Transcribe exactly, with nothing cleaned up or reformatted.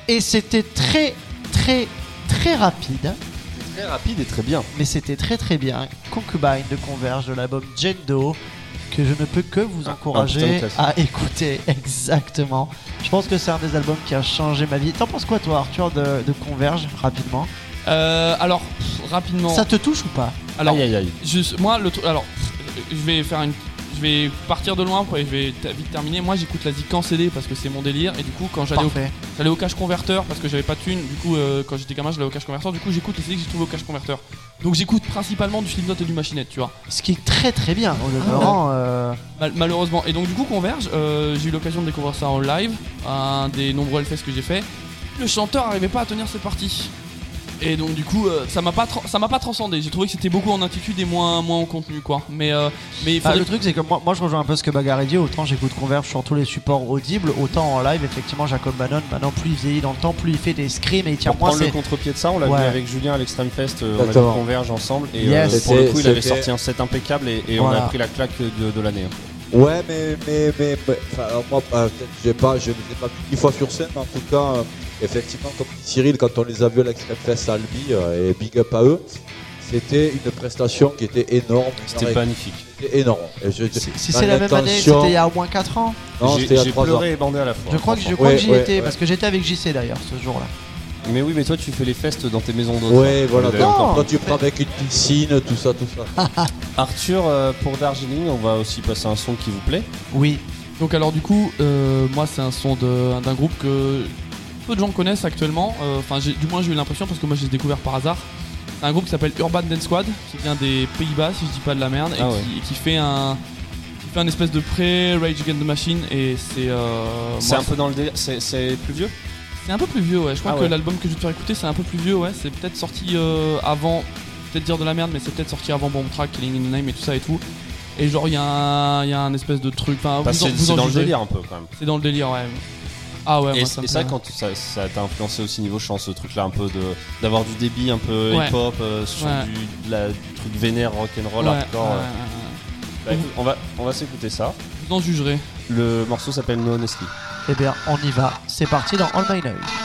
Et c'était très, très, très rapide. Très rapide et très bien. Mais c'était très très bien. Concubine de Converge de l'album Jendo, que je ne peux que vous encourager à écouter. Exactement. Je pense que c'est un des albums qui a changé ma vie. T'en penses quoi toi, Arthur, de, de Converge, rapidement? euh, Alors, pff, rapidement. Ça te touche ou pas? Alors, aïe aïe aïe. Juste, moi, le truc. Alors, pff, je vais faire une. Je vais partir de loin, après je vais t- vite terminer. Moi, j'écoute la Zik en C D parce que c'est mon délire. Et du coup, quand j'allais au, j'allais au cache converteur parce que j'avais pas de thune. Du coup, euh, quand j'étais gamin, j'allais au cache converteur. Du coup, j'écoute les C D que j'ai trouvé au cache converteur. Donc, j'écoute principalement du Slipknot et du Machinette, tu vois. Ce qui est très très bien au demeurant. Euh... Mal- malheureusement. Et donc, du coup, Converge, euh, j'ai eu l'occasion de découvrir ça en live, un des nombreux Hellfest que j'ai fait. Le chanteur arrivait pas à tenir ses parties. Et donc du coup euh, ça m'a pas tra- ça m'a pas transcendé. J'ai trouvé que c'était beaucoup en attitude et moins moins en contenu quoi. Mais euh, mais ah, le truc c'est que moi, moi je rejoins un peu ce que Bagarre dit. Autant j'écoute Converge sur tous les supports audibles, autant en live effectivement Jacob Bannon maintenant plus il vieillit dans le temps, plus il fait des screams et il tient moins. Pour prendre le contre-pied de ça, on l'a ouais. vu avec Julien à l'Extreme Fest, euh, on a vu Converge ensemble et yes. euh, pour le coup il avait c'était... sorti un set impeccable et, et voilà. On a pris la claque de, de l'année. Ouais, mais mais mais, mais moi euh, j'ai pas, je ne les ai pas vu dix fois sur scène, mais en tout cas, euh, effectivement, comme dit Cyril, quand on les a vus à l'Extreme Fest à Albi, euh, et big up à eux, c'était une prestation qui était énorme. C'était magnifique. C'était énorme. Et je, si si c'est la même année, c'était il y a au moins quatre ans. Non, j'ai, c'était il y a j'ai trois pleuré ans. et bandé à la fois. Je crois que je crois ouais, que j'y ouais, étais ouais. parce que j'étais avec J C d'ailleurs ce jour-là. Mais oui, mais toi tu fais les festes dans tes maisons d'hôtes. Ouais, voilà. Non, toi tu prends avec une piscine, tout ça, tout ça. Arthur, euh, pour Darjeeling, on va aussi passer un son qui vous plaît. Oui. Donc alors du coup, euh, moi c'est un son de, d'un groupe que peu de gens connaissent actuellement. Enfin, euh, du moins j'ai eu l'impression parce que moi j'ai découvert par hasard. C'est un groupe qui s'appelle Urban Dance Squad, qui vient des Pays-Bas si je dis pas de la merde, et, ah qui, ouais. et qui fait un qui fait un espèce de pré-Rage Against the Machine et c'est. Euh, c'est moi, un peu dans le délire. C'est, c'est plus vieux. C'est un peu plus vieux, ouais. Je crois ah que ouais. l'album que je vais te faire écouter, c'est un peu plus vieux, ouais. C'est peut-être sorti euh, avant, peut-être dire de la merde, mais c'est peut-être sorti avant Bomb Track, Killing in the Name et tout ça et tout. Et genre, il y, y a un espèce de truc. Enfin, bah, vous c'est en, vous c'est en dans jugez. le délire un peu quand même. C'est dans le délire, ouais. Ah ouais, et moi, c'est, ça me et ça, fait... quand ça, ça t'a influencé aussi niveau chant, ce truc-là, un peu de d'avoir du débit un peu ouais. hip-hop, euh, sur ouais. du, de la, du truc vénère, rock'n'roll, ouais, hardcore. Ouais, euh. ouais, bah, écoute, on va on va s'écouter ça. Vous en jugerez. Le morceau s'appelle No Honesty. Eh bien, on y va. C'est parti dans All My Noise.